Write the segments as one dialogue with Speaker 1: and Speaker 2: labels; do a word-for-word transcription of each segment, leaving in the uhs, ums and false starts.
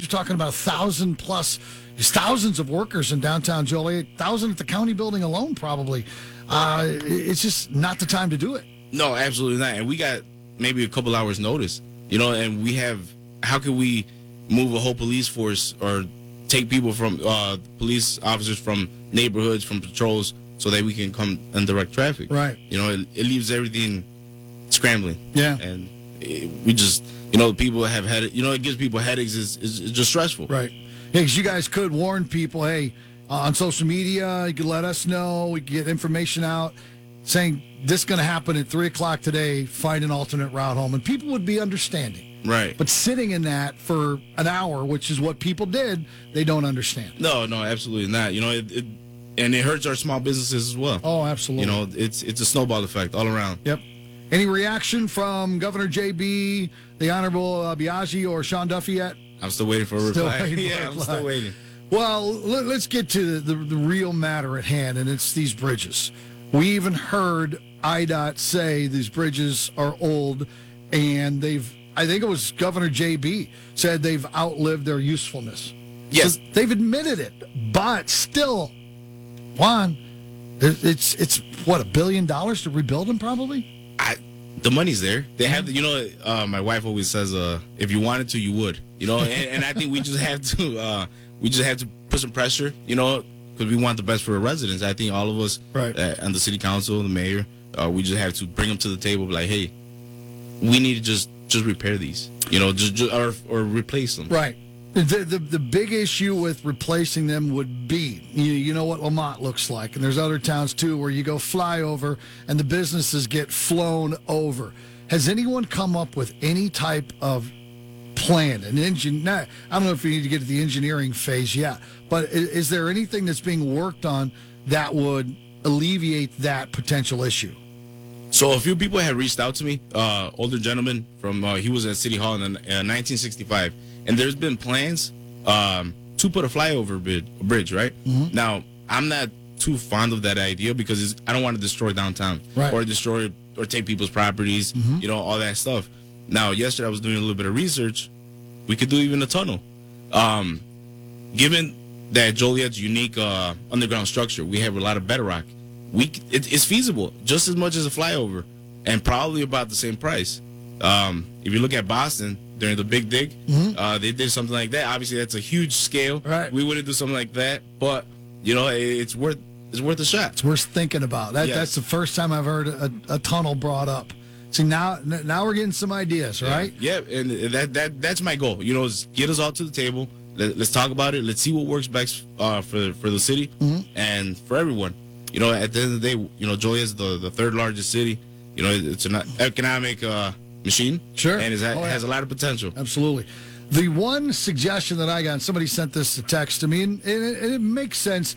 Speaker 1: you're talking about a thousand plus, there's thousands of workers in downtown Joliet, thousand at the county building alone, probably. Uh, it's just not the time to do it.
Speaker 2: No, absolutely not. And we got maybe a couple hours notice, you know, and we have, how can we move a whole police force or take people from, uh, police officers from neighborhoods, from patrols, so that we can come and direct traffic.
Speaker 1: Right.
Speaker 2: You know, it, it leaves everything scrambling.
Speaker 1: Yeah.
Speaker 2: And it, we just, you know, people have had it, you know, it gives people headaches. It's, it's, it's just stressful.
Speaker 1: Right. Yeah, because you guys could warn people, hey, uh, on social media, you could let us know, we could get information out saying this is going to happen at three o'clock today, find an alternate route home. And people would be understanding.
Speaker 2: Right.
Speaker 1: But sitting in that for an hour, which is what people did, they don't understand.
Speaker 2: No, no, absolutely not. You know, it, it and it hurts our small businesses as well.
Speaker 1: Oh, absolutely.
Speaker 2: You know, it's it's a snowball effect all around.
Speaker 1: Yep. Any reaction from Governor J B, the Honorable uh, Biaggi, or Sean Duffy yet?
Speaker 2: I'm still waiting for a
Speaker 1: Still
Speaker 2: reply.
Speaker 1: waiting for
Speaker 2: yeah,
Speaker 1: a
Speaker 2: I'm
Speaker 1: reply.
Speaker 2: still waiting.
Speaker 1: Well, let, let's get to the, the, the real matter at hand, and it's these bridges. We even heard I D O T say these bridges are old, and they've, I think it was Governor J B said they've outlived their usefulness.
Speaker 2: Yes.
Speaker 1: So they've admitted it, but still, Juan, it's, it's what, a billion dollars to rebuild them probably?
Speaker 2: I, the money's there. They have, the, you know, uh, my wife always says, uh, if you wanted to, you would. You know, and, and I think we just have to, uh, we just have to put some pressure, you know, because we want the best for the residents. I think all of us,
Speaker 1: right,
Speaker 2: uh, and the city council, the mayor, uh, we just have to bring them to the table, be like, hey, we need to just just repair these, you know, just, just or or replace them.
Speaker 1: Right. The, the the big issue with replacing them would be, you, you know what Lamont looks like, and there's other towns too where you go fly over and the businesses get flown over. Has anyone come up with any type of plan, an engine? I don't know if you need to get to the engineering phase yet, but is, is there anything that's being worked on that would alleviate that potential issue?
Speaker 2: So a few people have reached out to me, uh, older gentleman from, uh, he was at City Hall in uh, nineteen sixty-five, and there's been plans um, to put a flyover bridge, bridge right?
Speaker 1: Mm-hmm.
Speaker 2: Now, I'm not too fond of that idea because it's, I don't want to destroy downtown,
Speaker 1: right,
Speaker 2: or destroy or take people's properties,
Speaker 1: mm-hmm,
Speaker 2: you know, all that stuff. Now, yesterday I was doing a little bit of research. We could do even a tunnel. Um, given that Joliet's unique uh, underground structure, we have a lot of bedrock. We it, it's feasible just as much as a flyover, and probably about the same price. Um, if you look at Boston during the Big Dig,
Speaker 1: mm-hmm,
Speaker 2: uh, they did something like that. Obviously, that's a huge scale.
Speaker 1: Right.
Speaker 2: We wouldn't do something like that, but you know, it, it's worth it's worth a shot.
Speaker 1: It's worth thinking about. That
Speaker 2: Yes.
Speaker 1: that's the first time I've heard a, a tunnel brought up. See, now now we're getting some ideas, right?
Speaker 2: Yeah, yeah, and that that that's my goal. You know, is get us all to the table. Let, let's talk about it. Let's see what works best uh, for for the city,
Speaker 1: mm-hmm,
Speaker 2: and for everyone. You know, at the end of the day, you know, Joliet is the, the third largest city. You know, it's an economic uh, machine.
Speaker 1: Sure.
Speaker 2: And it
Speaker 1: oh, yeah.
Speaker 2: has a lot of potential.
Speaker 1: Absolutely. The one suggestion that I got, and somebody sent this to text to me, and, and, it, and it makes sense,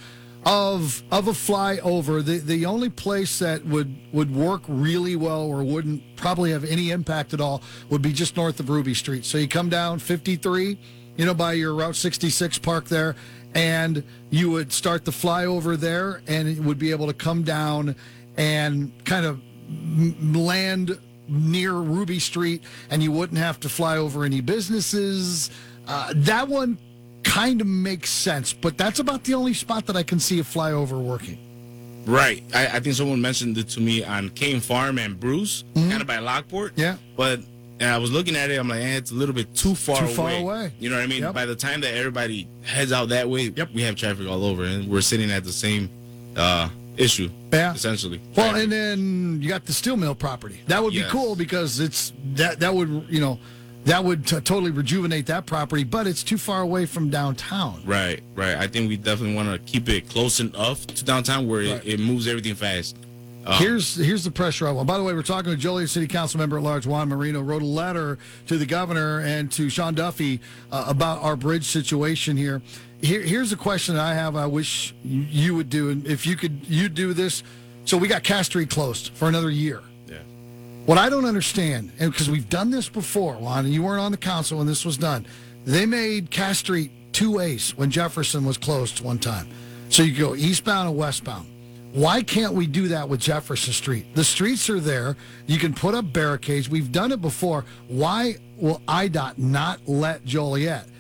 Speaker 1: of of a flyover. The the only place that would, would work really well or wouldn't probably have any impact at all would be just north of Ruby Street. So you come down fifty-three, you know, by your Route sixty-six park there, and you would start the flyover there, and it would be able to come down and kind of m- land near Ruby Street, and you wouldn't have to fly over any businesses. Uh, that one kind of makes sense, but that's about the only spot that I can see a flyover working.
Speaker 2: Right. I, I think someone mentioned it to me on Kane Farm and Bruce,
Speaker 1: mm-hmm,
Speaker 2: kind of by Lockport.
Speaker 1: Yeah.
Speaker 2: But and I was looking at it, I'm like, eh, it's a little bit too far
Speaker 1: Too
Speaker 2: away.
Speaker 1: far away.
Speaker 2: You know what I mean?
Speaker 1: Yep.
Speaker 2: By the time that everybody heads out that way,
Speaker 1: yep,
Speaker 2: we have traffic all over, and we're sitting at the same uh, issue,
Speaker 1: yeah,
Speaker 2: essentially.
Speaker 1: Well,
Speaker 2: traffic.
Speaker 1: and then you got the steel mill property. That would
Speaker 2: Yes.
Speaker 1: be cool because it's that that would, you know, that would t- totally rejuvenate that property, but it's too far away from downtown.
Speaker 2: Right, right. I think we definitely want to keep it close enough to downtown where
Speaker 1: Right.
Speaker 2: it, it moves everything fast. Um,
Speaker 1: Here's here's the pressure I want. By the way, we're talking to Joliet City Council member at large Juan Marino. Wrote a letter to the governor and to Sean Duffy uh, about our bridge situation here. Here. Here's a question that I have. I wish you, you would do, and if you could, you do this. So we got Cass Street closed for another year.
Speaker 2: Yeah.
Speaker 1: What I don't understand, and because we've done this before, Juan, and you weren't on the council when this was done, they made Cass Street two ways when Jefferson was closed one time. So you go eastbound and westbound. Why can't we do that with Jefferson Street? The streets are there. You can put up barricades. We've done it before. Why will I D O T not let Joliet